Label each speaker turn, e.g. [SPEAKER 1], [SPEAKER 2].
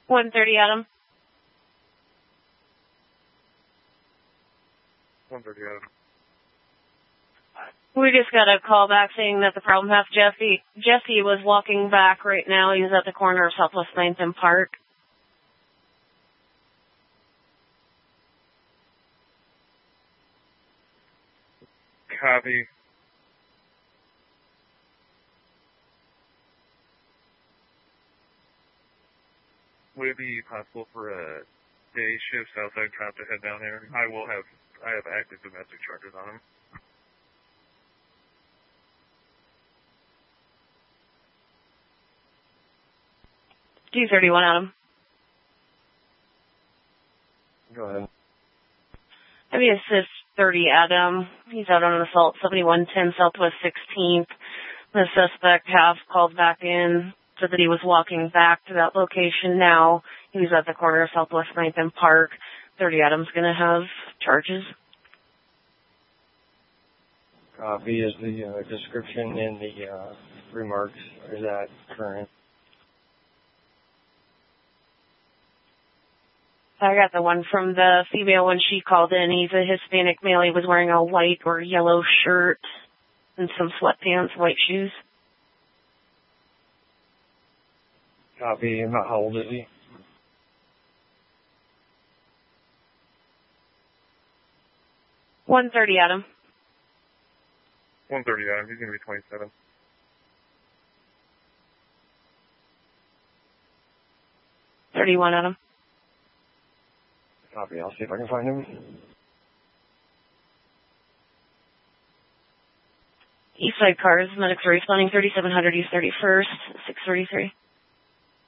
[SPEAKER 1] 130 Adam.
[SPEAKER 2] 130 Adam.
[SPEAKER 1] We just got a call back saying that the problem has Jesse. Jesse was walking back right now. He was at the corner of Southwest 9th and Park.
[SPEAKER 2] Copy. Would it be possible for a day shift Southside Cop to head down there? I have active domestic charges on him.
[SPEAKER 1] D31 Adam.
[SPEAKER 2] Go ahead.
[SPEAKER 1] Maybe assist 30 Adam. He's out on an assault 7110 Southwest 16th. The suspect have called back in, said that he was walking back to that location now. He was at the corner of Southwest 9th and Park. 30 Adam's going to have charges.
[SPEAKER 3] Copy. Is the description in the remarks, is that current?
[SPEAKER 1] I got the one from the female when she called in. He's a Hispanic male. He was wearing a white or yellow shirt and some sweatpants, white shoes.
[SPEAKER 3] Copy. And how old is he?
[SPEAKER 1] $130 Adam.
[SPEAKER 2] 130 Adam. He's going to be 27.
[SPEAKER 1] $31 Adam.
[SPEAKER 3] Copy. I'll see if I can find him.
[SPEAKER 1] Eastside Cars, medics are responding 3700 East 31st, 633.